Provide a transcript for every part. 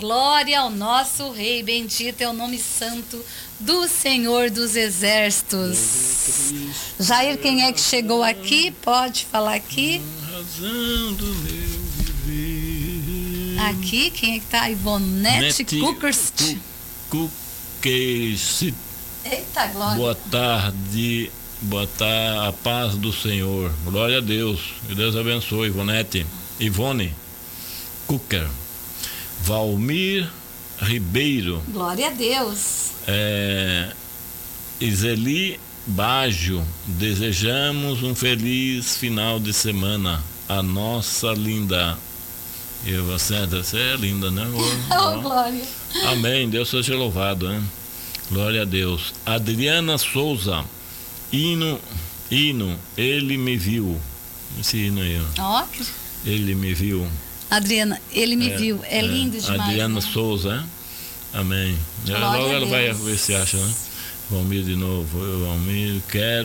Glória ao nosso Rei, bendito é o nome santo do Senhor dos Exércitos. Jair, quem é que chegou aqui? Pode falar aqui. Razão do meu viver. Aqui, quem é que tá? Ivonete Cookers. Eita, glória. Boa tarde, a paz do Senhor. Glória a Deus. Que Deus abençoe, Ivone Cooker. Valmir Ribeiro. Glória a Deus. Iseli Baggio, desejamos um feliz final de semana. A nossa linda. E você é linda, né? Oh, glória. Amém. Deus seja louvado, né? Glória a Deus. Adriana Souza. Hino, ele me viu. Esse hino aí, ó. Oh, ele me viu. Adriana, ele me viu. É lindo demais. Adriana, né? Souza, hein? Amém. Logo ela vai ver se acha, né? Valmir de novo. Valmir,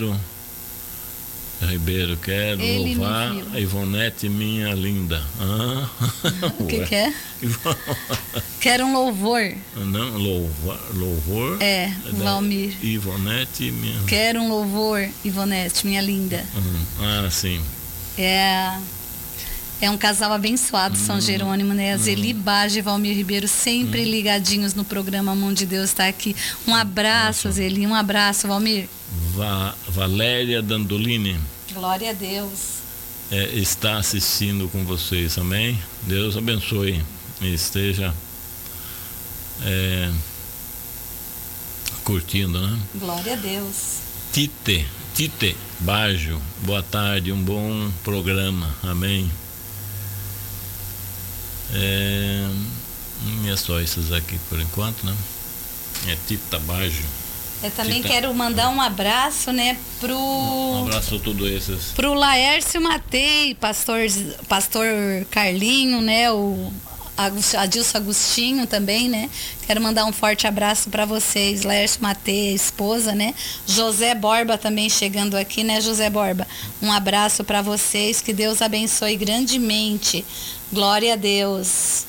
Ribeiro, quero ele louvar a Ivonete, minha linda. O que é? Quero um louvor. Não, louvor. Valmir. Ivonete, minha. Quero um louvor, Ivonete, minha linda. Sim. É um casal abençoado, São Jerônimo, né? Zeli Baggio e Valmir Ribeiro, sempre ligadinhos no programa Mão de Deus está aqui. Um abraço, Zeli, um abraço, Valmir. Valéria Dandolini. Glória a Deus. Está assistindo com vocês, amém? Deus abençoe e esteja curtindo, né? Glória a Deus. Tite Baggio, boa tarde, um bom programa, amém? Não é só esses aqui por enquanto, né? Tita Baggio. Eu também quero mandar um abraço, né, um abraço a todos esses. Pro Laércio Matei, pastor Carlinho, né, o Adilson Agostinho também, né? Quero mandar um forte abraço para vocês, Laércio Matei, a esposa, né? José Borba também chegando aqui, né, José Borba? Um abraço para vocês, que Deus abençoe grandemente. Glória a Deus.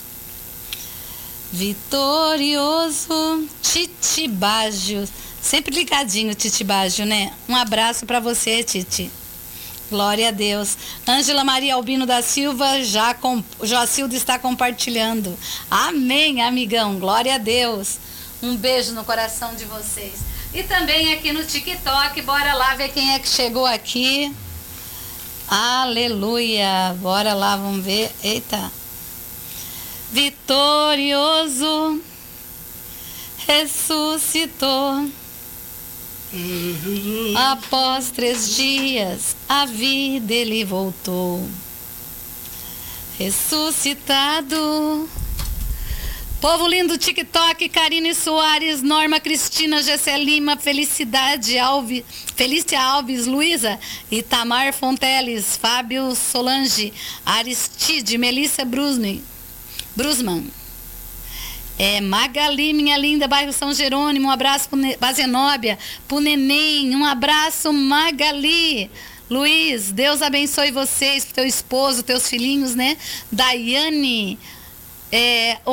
Vitorioso Tite Baggio, sempre ligadinho, Tite Baggio, né? Um abraço para você, Tite. Glória a Deus. Ângela Maria Albino da Silva, Joacildo está compartilhando. Amém, amigão. Glória a Deus. Um beijo no coração de vocês. E também aqui no TikTok, bora lá ver quem é que chegou aqui. Aleluia. Bora lá, vamos ver. Eita. Vitorioso ressuscitou. Após 3 dias, a vida ele voltou. Ressuscitado. Povo lindo do TikTok, Karine Soares, Norma Cristina, Gessé Lima, Felícia Alves, Luísa, Itamar Fonteles, Fábio Solange, Aristide, Melissa Brusman. Magali, minha linda, bairro São Jerônimo, um abraço para Zenóbia, pro Neném, um abraço, Magali. Luiz, Deus abençoe vocês, pro teu esposo, teus filhinhos, né? Daiane,